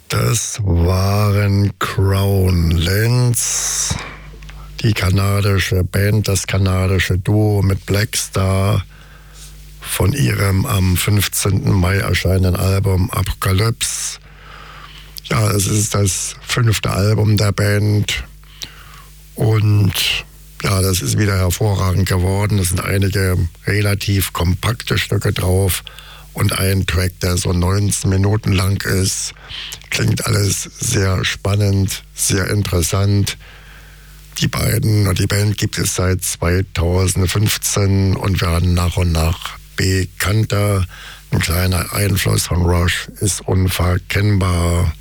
Das waren Crown Lands, die kanadische Band, das kanadische Duo mit Blackstar von ihrem am 15. Mai erscheinenden Album Apocalypse. Ja, es ist das 5. Album der Band und ja, das ist wieder hervorragend geworden. Es sind einige relativ kompakte Stücke drauf und ein Track, der so 19 Minuten lang ist. Klingt alles sehr spannend, sehr interessant. Die Band gibt es seit 2015 und werden nach und nach bekannter. Ein kleiner Einfluss von Rush ist unverkennbar.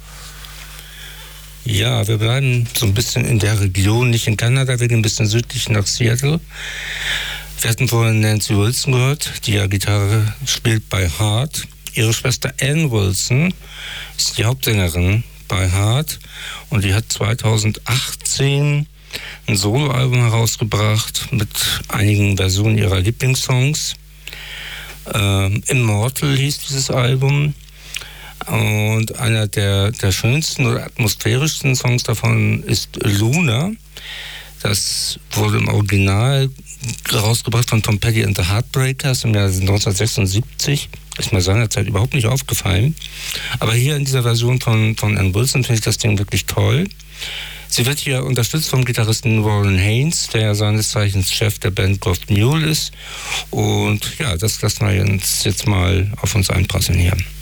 Ja, wir bleiben so ein bisschen in der Region, nicht in Kanada, wir gehen ein bisschen südlich nach Seattle. Wir hatten vorhin Nancy Wilson gehört, die ja Gitarre spielt bei Heart. Ihre Schwester Ann Wilson ist die Hauptsängerin bei Heart und die hat 2018 ein Soloalbum herausgebracht mit einigen Versionen ihrer Lieblingssongs. Immortal hieß dieses Album und einer der schönsten oder atmosphärischsten Songs davon ist Luna. Das wurde im Original rausgebracht von Tom Petty and the Heartbreakers im Jahr 1976. Ist mir seinerzeit überhaupt nicht aufgefallen. Aber hier in dieser Version von Ann Wilson finde ich das Ding wirklich toll. Sie wird hier unterstützt vom Gitarristen Warren Haynes, der seines Zeichens Chef der Band Goth Mule ist. Und ja, das lassen wir uns jetzt mal auf uns einprasseln hier.